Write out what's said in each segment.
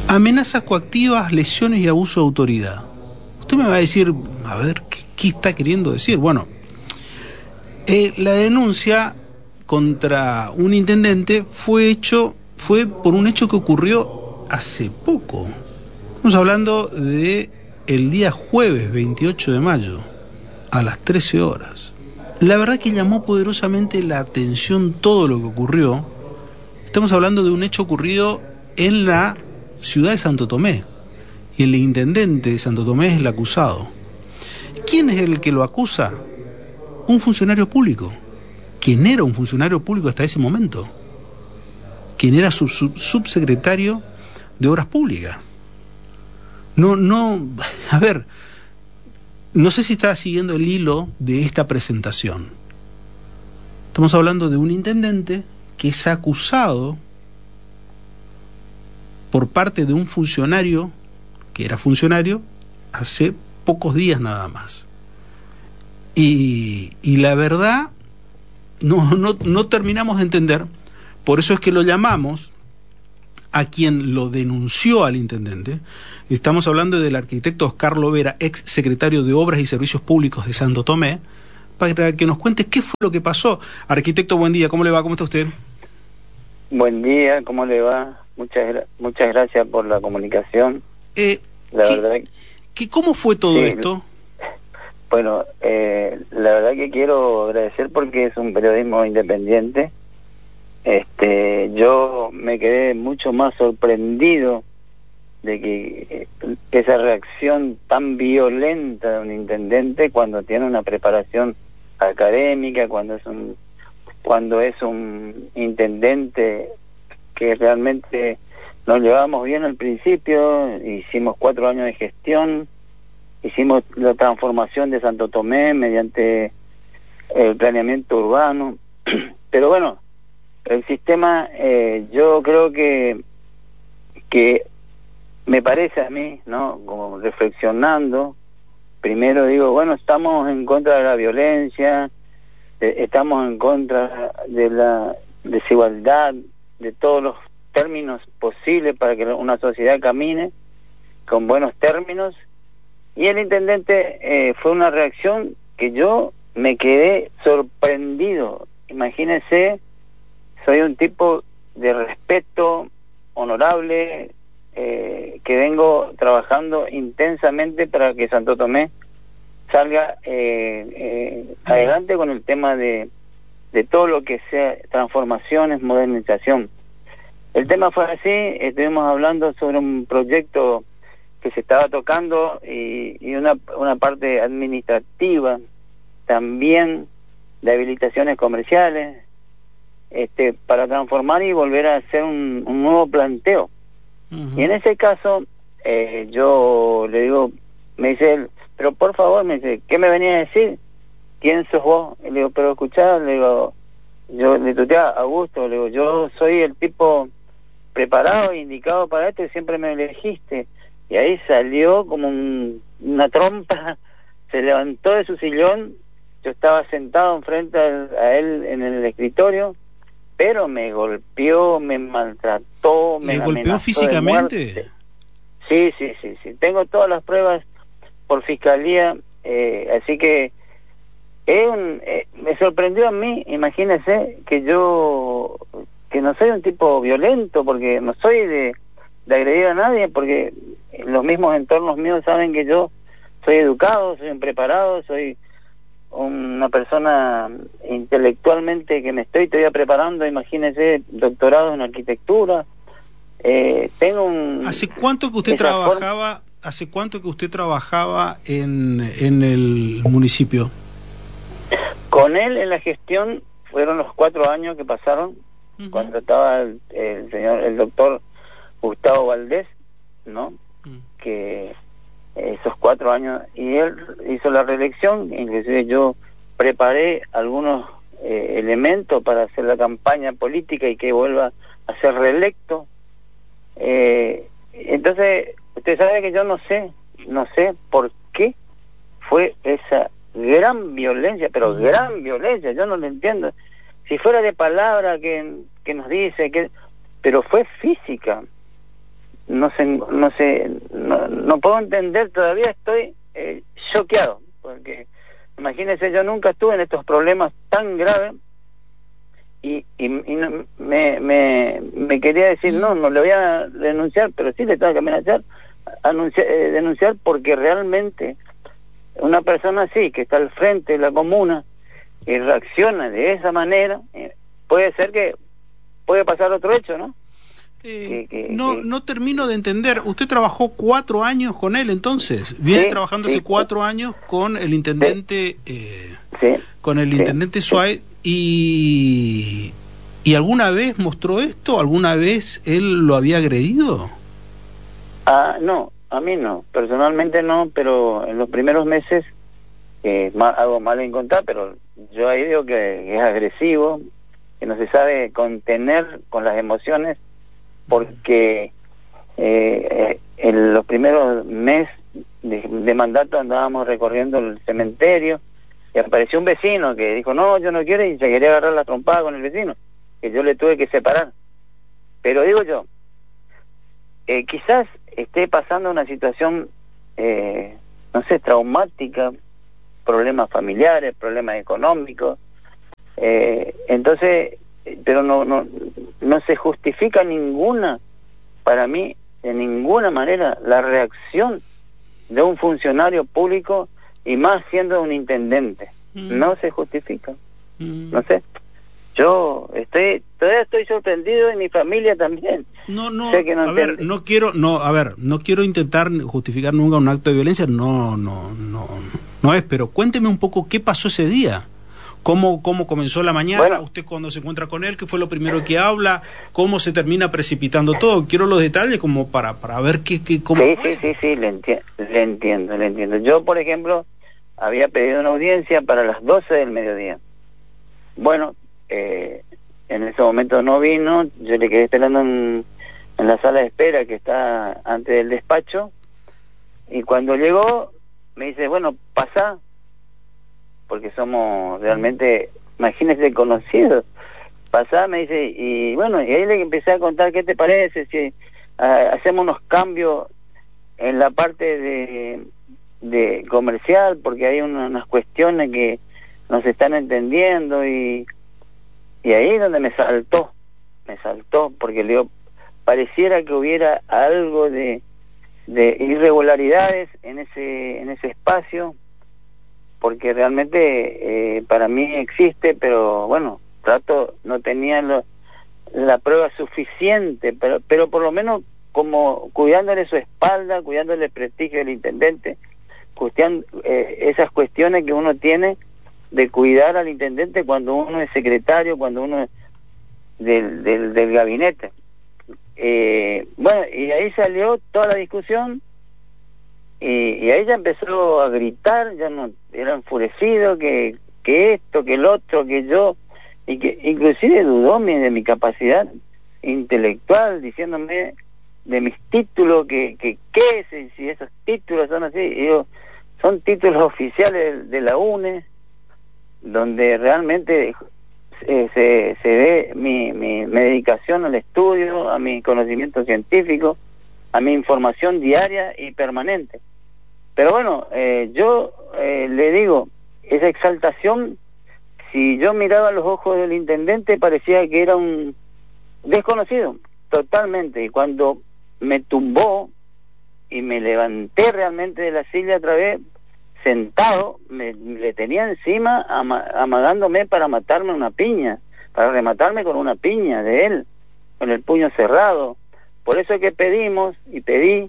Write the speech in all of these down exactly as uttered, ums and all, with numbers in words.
Amenazas coactivas, lesiones y abuso de autoridad. Usted me va a decir, a ver, ¿qué, qué está queriendo decir? Bueno, eh, la denuncia contra un intendente fue hecho, fue por un hecho que ocurrió hace poco. Estamos hablando de el día jueves veintiocho de mayo, a las trece horas. La verdad que llamó poderosamente la atención todo lo que ocurrió. Estamos hablando de un hecho ocurrido en la ciudad de Santo Tomé, y el intendente de Santo Tomé es el acusado. ¿Quién es el que lo acusa? Un funcionario público. ¿Quién era un funcionario público hasta ese momento? ¿Quién era su sub subsecretario de Obras Públicas? No, no, a ver, no sé si está siguiendo el hilo de esta presentación. Estamos hablando de un intendente que es acusado por parte de un funcionario, que era funcionario, hace pocos días nada más. Y, y la verdad, no, no, no terminamos de entender, por eso es que lo llamamos a quien lo denunció al intendente. Estamos hablando del arquitecto Oscar Lovera, ex secretario de Obras y Servicios Públicos de Santo Tomé, para que nos cuente qué fue lo que pasó. Arquitecto, buen día, ¿cómo le va? ¿Cómo está usted? Buen día, ¿cómo le va? Muchas muchas gracias por la comunicación. Eh, la ¿qué, verdad que, ¿Cómo fue todo sí, esto? Bueno, eh, la verdad que quiero agradecer porque es un periodismo independiente. Este, yo me quedé mucho más sorprendido de que esa reacción tan violenta de un intendente cuando tiene una preparación académica, cuando es un cuando es un intendente que realmente nos llevamos bien al principio, hicimos cuatro años de gestión, hicimos la transformación de Santo Tomé mediante el planeamiento urbano, pero bueno, el sistema, eh, yo creo que que me parece a mí, ¿no? Como reflexionando, primero digo, bueno, estamos en contra de la violencia, eh, estamos en contra de la desigualdad, de todos los términos posibles para que una sociedad camine con buenos términos, y el intendente eh, fue una reacción que yo me quedé sorprendido. Imagínense, soy un tipo de respeto, honorable, eh, que vengo trabajando intensamente para que Santo Tomé salga eh, eh, adelante con el tema de, de todo lo que sea transformaciones, modernización. El tema fue así, estuvimos hablando sobre un proyecto que se estaba tocando y, y una, una parte administrativa también de habilitaciones comerciales, este, para transformar y volver a hacer un, un nuevo planteo. Uh-huh. Y en ese caso, eh, yo le digo, me dice él, pero por favor, me dice, ¿qué me venía a decir? ¿Quién sos vos? Y le digo, pero escuchá, le digo, yo le tuteé a Augusto, le digo, yo soy el tipo preparado e indicado para esto y siempre me elegiste. Y ahí salió como un, una trompa, se levantó de su sillón, yo estaba sentado enfrente a, a él en el escritorio, pero me golpeó, me maltrató, me ¿Le golpeó físicamente? Sí, sí, sí, sí, tengo todas las pruebas por fiscalía, eh, así que es un, eh, me sorprendió a mí, imagínese que yo, que no soy un tipo violento, porque no soy de, de agredir a nadie, porque los mismos entornos míos saben que yo soy educado, soy un preparado, soy una persona intelectualmente que me estoy todavía preparando, imagínese, doctorado en arquitectura. Eh, tengo un... ¿Hace cuánto que usted trabajaba, forma... hace cuánto que usted trabajaba en, en el municipio? Con él en la gestión fueron los cuatro años que pasaron, uh-huh. cuando estaba el, el señor, el doctor Gustavo Valdés, ¿no? Uh-huh. Que esos cuatro años, y él hizo la reelección, inclusive yo preparé algunos eh, elementos para hacer la campaña política y que vuelva a ser reelecto. Eh, entonces, usted sabe que yo no sé, no sé por qué fue esa gran violencia, pero gran violencia, yo no lo entiendo. Si fuera de palabra que, que nos dice, que pero fue física. no sé, no sé, no, no puedo entender, todavía estoy eh, choqueado, porque imagínense, yo nunca estuve en estos problemas tan graves y, y, y no, me, me, me quería decir, no, no le voy a denunciar, pero sí le tengo que amenazar, anunciar, eh, denunciar, porque realmente una persona así, que está al frente de la comuna y reacciona de esa manera, eh, puede ser que puede pasar otro hecho, ¿no? Eh, que, que, no, que... no termino de entender. Usted trabajó cuatro años con él, entonces. Viene sí, trabajando sí, hace cuatro años con el intendente, sí, eh, sí, con el sí, intendente sí. Suárez y y alguna vez mostró esto, alguna vez él lo había agredido. Ah, no, a mí no, personalmente no, pero en los primeros meses eh, ma hago mal en contar, pero yo ahí digo que, que es agresivo, que no se sabe contener con las emociones, porque eh, en los primeros meses de, de mandato andábamos recorriendo el cementerio y apareció un vecino que dijo, no, yo no quiero, y se quería agarrar la trompada con el vecino, que yo le tuve que separar. Pero digo yo, eh, quizás esté pasando una situación, eh, no sé, traumática, problemas familiares, problemas económicos, eh, entonces, pero no, no, no se justifica ninguna, para mí, de ninguna manera, la reacción de un funcionario público, y más siendo un intendente. Mm. No se justifica. Mm. No sé. Yo estoy, todavía estoy sorprendido, y mi familia también. No, no, sé que no a entiende. ver, no quiero, no, a ver, no quiero intentar justificar nunca un acto de violencia, no, no, no, no es, pero cuénteme un poco qué pasó ese día. ¿Cómo, cómo comenzó la mañana? Bueno, usted cuando se encuentra con él, ¿qué fue lo primero que habla? ¿Cómo se termina precipitando todo? Quiero los detalles como para, para ver qué, qué cómo sí, fue. Sí, sí, sí, le, enti le entiendo, le entiendo. Yo, por ejemplo, había pedido una audiencia para las doce del mediodía. Bueno, eh, en ese momento no vino, yo le quedé esperando en, en la sala de espera que está antes del despacho, y cuando llegó me dice, bueno, pasá, porque somos realmente, imagínese, conocidos. Pasá, me dice, y bueno, y ahí le empecé a contar, ¿qué te parece si uh, hacemos unos cambios en la parte de, de comercial? Porque hay una, unas cuestiones que no se están entendiendo, y, y ahí es donde me saltó, me saltó, porque le digo, pareciera que hubiera algo de, de irregularidades en ese, en ese espacio, porque realmente eh, para mí existe, pero bueno, trato, no tenía lo, la prueba suficiente, pero pero por lo menos como cuidándole su espalda, cuidándole el prestigio del intendente, cuestión, eh, esas cuestiones que uno tiene de cuidar al intendente cuando uno es secretario, cuando uno es del, del, del gabinete. Eh, bueno, y ahí salió toda la discusión, y, y ahí ya empezó a gritar, ya no era enfurecido, que, que esto, que el otro, que yo, y que inclusive dudó mi, de mi capacidad intelectual, diciéndome de mis títulos, que, que qué, si, si esos títulos son así, y yo, son títulos oficiales de la U N E, donde realmente eh, se, se ve mi, mi, mi dedicación al estudio, a mi conocimiento científico, a mi información diaria y permanente. Pero bueno, eh, yo eh, le digo, esa exaltación, si yo miraba a los ojos del intendente, parecía que era un desconocido, totalmente. Y cuando me tumbó y me levanté realmente de la silla otra vez, sentado, me, le tenía encima ama, amagándome para matarme una piña, para rematarme con una piña de él, con el puño cerrado. Por eso es que pedimos y pedí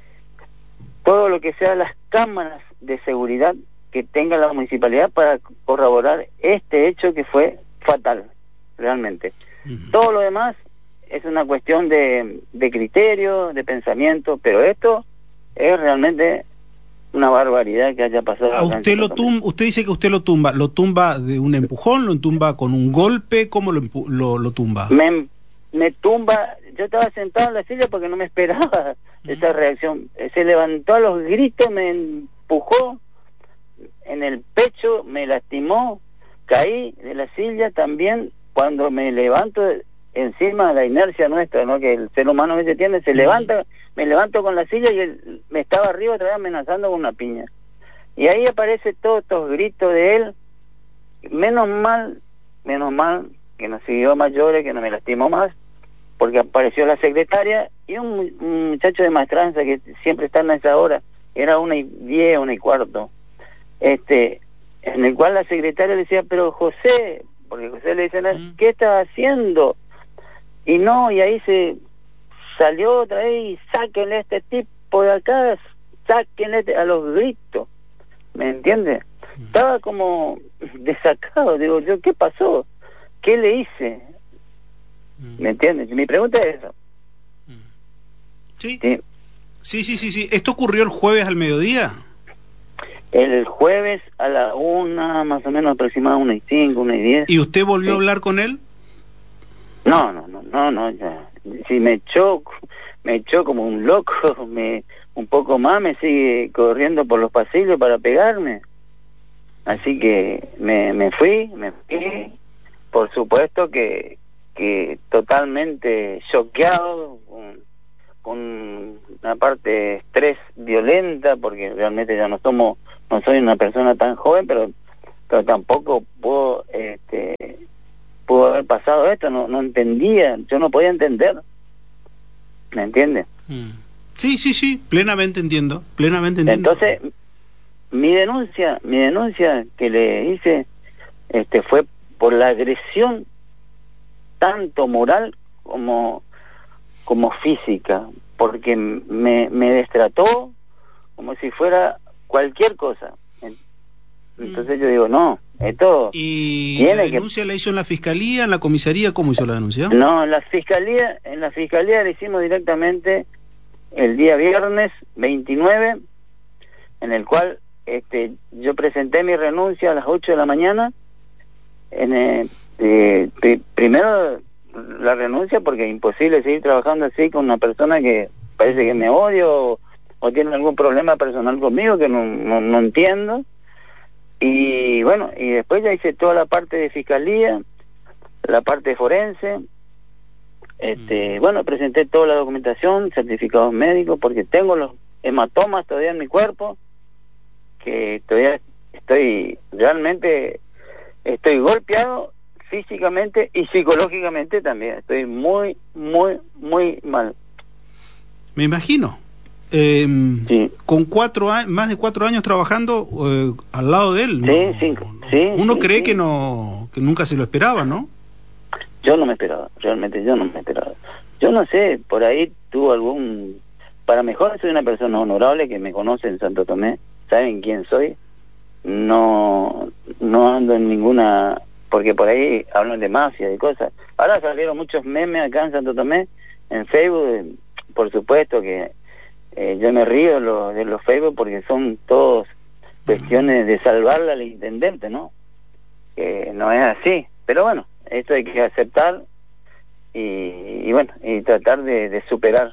todo lo que sea las cámaras de seguridad que tenga la municipalidad para corroborar este hecho que fue fatal, realmente. Uh-huh. Todo lo demás es una cuestión de, de criterio, de pensamiento, pero esto es realmente una barbaridad que haya pasado. ¿A usted lo tumba? Usted dice que usted lo tumba, ¿lo tumba de un empujón, lo tumba con un golpe? ¿Cómo lo, lo, lo tumba? Me, me tumba, yo estaba sentado en la silla porque no me esperaba uh-huh. esa reacción. Se levantó a los gritos, me empujó en el pecho, me lastimó, caí de la silla también. Cuando me levanto, encima la inercia nuestra, ¿no? Que el ser humano a veces tiene, se levanta, me levanto con la silla y él me estaba arriba otra vez amenazando con una piña. Y ahí aparece todos estos gritos de él. Menos mal, menos mal que no siguió a mayores, que no me lastimó más, porque apareció la secretaria y un, un muchacho de maestranza que siempre está en esa hora, era una y diez, una y cuarto, este, en el cual la secretaria le decía, pero José, porque José le dice, ¿qué estás haciendo? Y no, y ahí se salió otra vez y sáquenle a este tipo de acá, sáquenle a los gritos, ¿me entiendes? Estaba como desacado, digo yo, ¿qué pasó? ¿Qué le hice? ¿Me entiendes? Mi pregunta es eso. Sí. Sí, sí, sí, sí, sí. ¿Esto ocurrió el jueves al mediodía? El jueves a la una, más o menos aproximadamente, una y cinco, una y diez. ¿Y usted volvió sí. a hablar con él? No, no, no, no, no, ya. Si me echó, me echó como un loco, me un poco más me sigue corriendo por los pasillos para pegarme. Así que me, me fui, me fui, por supuesto que, que totalmente choqueado, con, con una parte de estrés violenta, porque realmente ya no somos, no soy una persona tan joven, pero, pero tampoco puedo, este, pudo haber pasado esto, no, no entendía, yo no podía entender, ¿me entiendes? Sí, sí, sí, plenamente entiendo, plenamente entiendo. Entonces, mi denuncia, mi denuncia que le hice, este, fue por la agresión tanto moral como como física, porque me, me destrató como si fuera cualquier cosa. Entonces yo digo, no, esto ¿Y tiene la denuncia que... la hizo en la fiscalía, en la comisaría? ¿Cómo hizo la denuncia? No, en la fiscalía, en la fiscalía la hicimos directamente el día viernes veintinueve, en el cual este yo presenté mi renuncia a las ocho de la mañana. En el, eh, pr primero la renuncia porque es imposible seguir trabajando así con una persona que parece que me odia o, o tiene algún problema personal conmigo que no, no, no entiendo. Y bueno, y después ya hice toda la parte de fiscalía, la parte forense. Este, mm. Bueno, presenté toda la documentación, certificados médicos, porque tengo los hematomas todavía en mi cuerpo, que todavía estoy realmente, estoy golpeado físicamente y psicológicamente también. Estoy muy, muy, muy mal. Me imagino. Eh, sí. Con cuatro años, más de cuatro años trabajando eh, al lado de él. Sí, no, sí, no, sí. Uno sí, cree sí. que no, que nunca se lo esperaba, ¿no? Yo no me esperaba, realmente yo no me esperaba. Yo no sé, por ahí tuvo algún... Para mejor soy una persona honorable que me conoce en Santo Tomé, saben quién soy. No, no ando en ninguna... Porque por ahí hablan de mafia y cosas. Ahora salieron muchos memes acá en Santo Tomé, en Facebook, por supuesto que eh, yo me río de los, de los Facebook porque son todos cuestiones de salvarla al intendente, ¿no? Que no es así, pero bueno, esto hay que aceptar y, y bueno, y tratar de, de superar.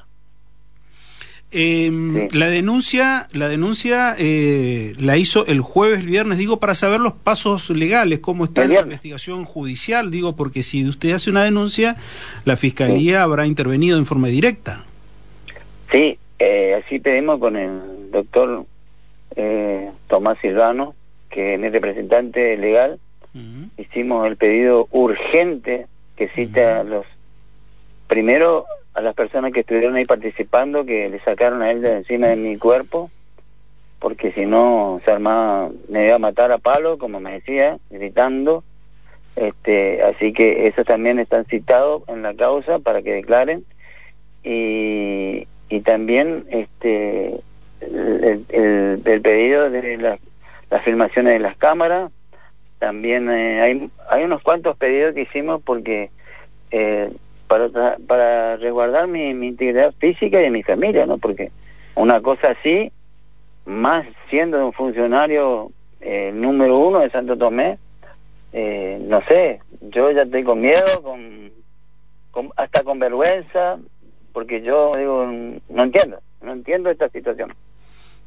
Eh, sí. La denuncia, la denuncia eh, la hizo el jueves, el viernes, digo, para saber los pasos legales, cómo está la investigación judicial, digo, porque si usted hace una denuncia, la Fiscalía sí. habrá intervenido en forma directa. Sí, eh, así pedimos con el doctor eh, Tomás Silvano, que es mi representante legal. Uh-huh. Hicimos el pedido urgente que cita uh-huh. a los primero a las personas que estuvieron ahí participando, que le sacaron a él de encima de mi cuerpo, porque si no se armaba, me iba a matar a palo, como me decía, gritando. Este, así que esos también están citados en la causa para que declaren. Y, y también este el, el, el pedido de las, las filmaciones de las cámaras. También eh, hay, hay unos cuantos pedidos que hicimos porque eh, para para resguardar mi, mi integridad física y de mi familia, ¿no? Porque una cosa así, más siendo un funcionario eh, número uno de Santo Tomé, eh, no sé, yo ya estoy con miedo, con, con hasta con vergüenza, porque yo digo, no entiendo, no entiendo esta situación.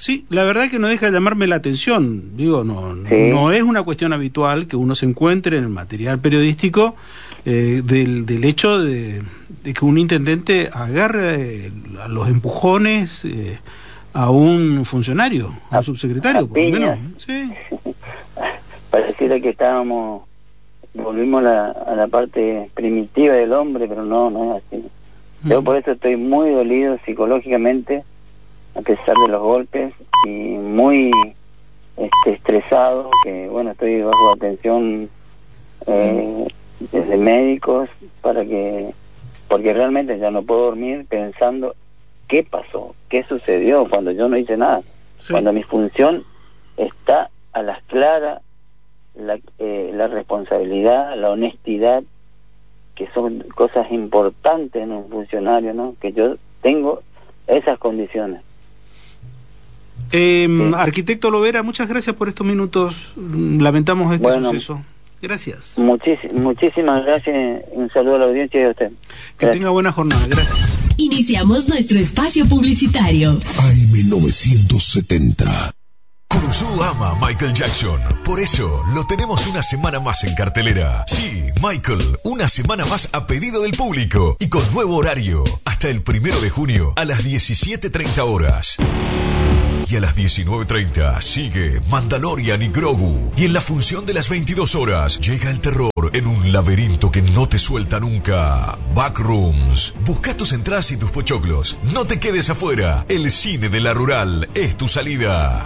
Sí, la verdad que no deja de llamarme la atención. Digo, no, Sí. no es una cuestión habitual que uno se encuentre en el material periodístico eh, del, del hecho de, de que un intendente agarre eh, a los empujones eh, a un funcionario, a un subsecretario, por lo menos. Sí. Pareciera que estábamos, volvimos a la, a la parte primitiva del hombre, pero no, no es así. Yo por eso estoy muy dolido psicológicamente, a pesar de los golpes, y muy este, estresado, que bueno, estoy bajo atención eh, de médicos, para que, porque realmente ya no puedo dormir pensando qué pasó, qué sucedió cuando yo no hice nada, sí. Cuando mi función está a las claras, la, eh, la responsabilidad, la honestidad, que son cosas importantes en un funcionario, ¿no? Que yo tengo esas condiciones. Eh, sí. Arquitecto Lovera, muchas gracias por estos minutos. Lamentamos este bueno, suceso. Gracias. Muchis- muchísimas gracias. Un saludo a la audiencia y a usted. Que gracias. Tenga buena jornada. Gracias. Iniciamos nuestro espacio publicitario. A M novecientos setenta. Cruzú ama a Michael Jackson, por eso lo tenemos una semana más en cartelera. Sí, Michael, una semana más a pedido del público y con nuevo horario, hasta el primero de junio a las diecisiete treinta horas. Y a las diecinueve treinta sigue Mandalorian y Grogu. Y en la función de las veintidós horas llega el terror en un laberinto que no te suelta nunca. Backrooms. Busca tus entradas y tus pochoclos. No te quedes afuera. El cine de la rural es tu salida.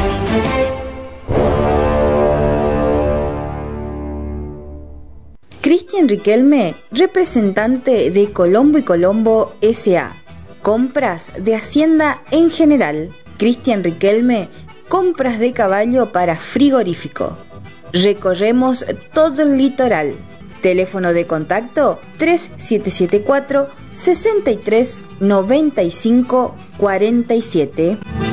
Cristian Riquelme, representante de Colombo y Colombo S A. Compras de Hacienda en general. Cristian Riquelme, compras de caballo para frigorífico. Recorremos todo el litoral. Teléfono de contacto tres siete siete cuatro, seis tres nueve cinco cuatro siete.